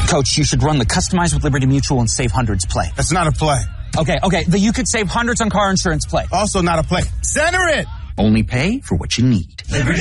Coach, you should run the Customize with Liberty Mutual and Save Hundreds play. That's not a play. Okay. You could save hundreds on car insurance play. Also not a play. Center it! Only pay for what you need.